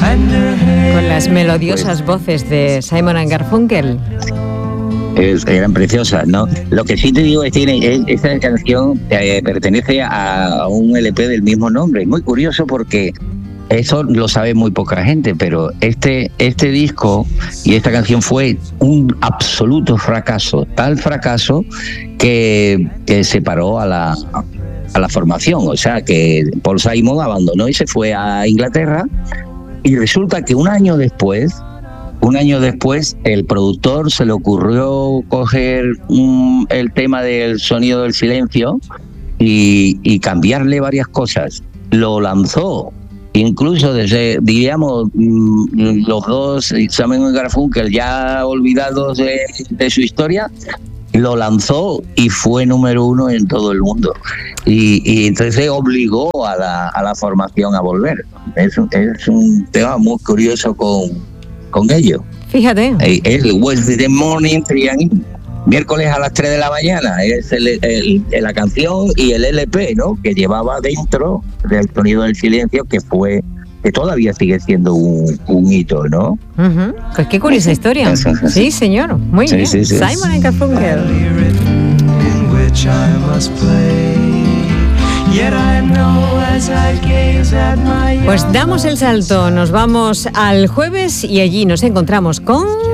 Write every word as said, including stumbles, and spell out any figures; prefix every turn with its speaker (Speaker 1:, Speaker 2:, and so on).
Speaker 1: Con las melodiosas pues, voces de Simon and Garfunkel.
Speaker 2: Es, eran preciosas, ¿no? Lo que sí te digo es que esta canción eh, pertenece a un L P del mismo nombre. Es muy curioso porque eso lo sabe muy poca gente, pero este, este disco y esta canción fue un absoluto fracaso, tal fracaso que, que separó a la, a la formación. O sea, que Paul Simon abandonó y se fue a Inglaterra, y resulta que un año después Un año después, el productor se le ocurrió coger um, el tema del sonido del silencio y, y cambiarle varias cosas. Lo lanzó, incluso desde, diríamos, um, los dos, Simon y Garfunkel, ya olvidados de, de su historia, lo lanzó y fue número uno en todo el mundo. Y, y entonces obligó a la, a la formación a volver. Es, es un tema muy curioso con... con ello.
Speaker 1: Fíjate.
Speaker 2: Es el Wednesday Morning three a.m. miércoles a las tres de la mañana. Es el, el, el, la canción y el L P, ¿no? Que llevaba dentro del sonido del silencio, que fue, que todavía sigue siendo un, un hito, ¿no?
Speaker 1: Uh-huh. Pues qué curiosa historia. Sí, señor. Muy sí, bien. Sí, sí. Simon and Garfunkel. Pues damos el salto, nos vamos al jueves y allí nos encontramos con...